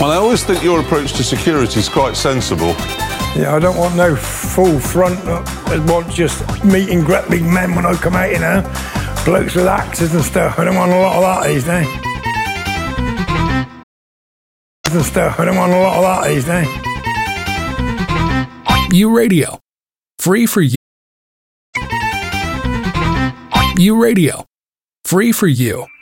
Well, I always think your approach to security is quite sensible. Yeah, I don't want no full front. I want just meet and greet big men when I come out, you know. Blokes with axes and stuff. I don't want a lot of that these days. I don't want a lot of that these days. U Radio. Free for you. U Radio. Free for you.